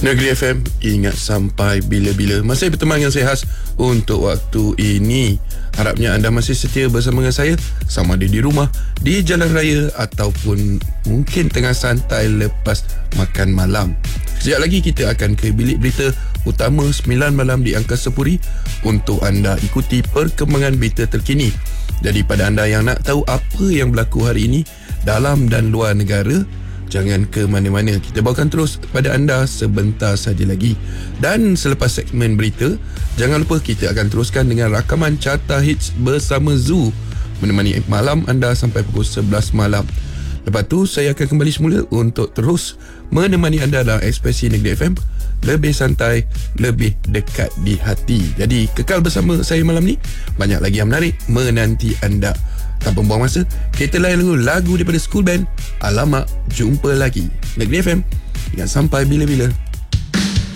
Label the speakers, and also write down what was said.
Speaker 1: Negeri FM, ingat sampai bila-bila. Masih berteman dengan saya Has untuk waktu ini. Harapnya anda masih setia bersama dengan saya, sama ada di rumah, di jalan raya ataupun mungkin tengah santai lepas makan malam. Sekejap lagi kita akan ke bilik berita utama 9 malam di Angkasa Puri untuk anda ikuti perkembangan berita terkini. Jadi pada anda yang nak tahu apa yang berlaku hari ini dalam dan luar negara, jangan ke mana-mana. Kita bawakan terus kepada anda sebentar saja lagi. Dan selepas segmen berita, jangan lupa kita akan teruskan dengan rakaman carta hits bersama Zoo, menemani malam anda sampai pukul 11 malam. Lepas tu saya akan kembali semula untuk terus menemani anda dalam Ekspresi Negeri FM, lebih santai, lebih dekat di hati. Jadi kekal bersama saya malam ni. Banyak lagi yang menarik menanti anda. Tanpa buang masa, kita layan lagu daripada School Band. Alamak, jumpa lagi. Negeri FM, ingat sampai bila-bila.